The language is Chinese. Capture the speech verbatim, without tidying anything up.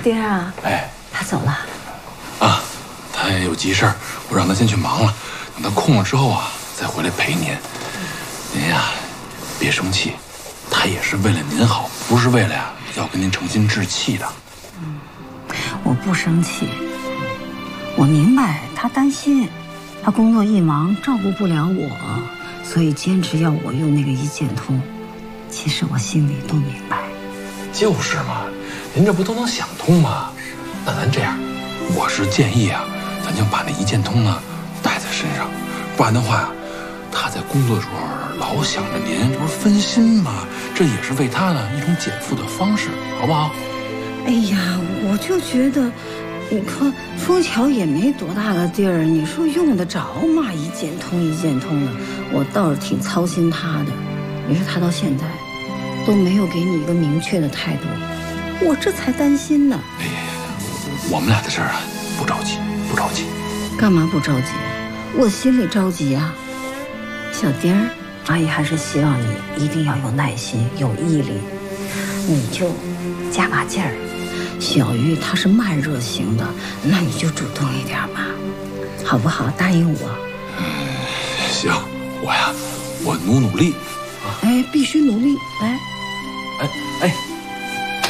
爹啊， 哎， 他走了。 啊，他也有急事儿，我让他先去忙了，等他空了之后啊，再回来陪您。您呀，别生气，他也是为了您好，不是为了呀要跟您成心置气的。 嗯，我不生气，我明白他担心，他工作一忙照顾不了我，所以坚持要我用那个一键通。其实我心里都明白。 就是嘛，您这不都能想通吗？那咱这样，我是建议啊，咱就把那一键通呢带在身上，不然的话呀，他在工作的时候老想着您，这不是分心吗？这也是为他呢一种减负的方式，好不好？ 哎呀，我就觉得，你看枫桥也没多大个地儿，你说用得着吗？一键通一键通的，我倒是挺操心他的。你说他到现在都没有给你一个明确的态度，我这才担心呢。 哎呀，我们俩的事儿啊，不着急，不着急。 干嘛不着急？我心里着急啊。小丁儿，阿姨还是希望你一定要有耐心，有毅力，你就加把劲儿。小玉她是慢热型的，那你就主动一点嘛，好不好？答应我。 嗯，行，我呀，我努努力。 哎，必须努力，来。 哎哎。